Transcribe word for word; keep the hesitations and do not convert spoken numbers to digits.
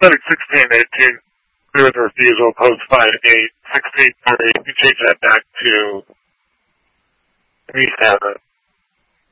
Athletic sixteen eighteen, agree with the refusal, opposed five eight, sixteen thirty, you change that back to three seven.